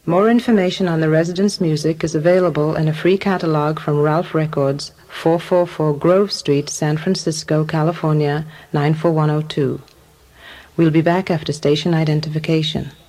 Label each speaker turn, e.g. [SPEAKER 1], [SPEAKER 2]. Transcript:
[SPEAKER 1] More information on the residence music is available in a free catalog from Ralph Records, 444 Grove Street, San Francisco, California, 94102. We'll be back after station identification.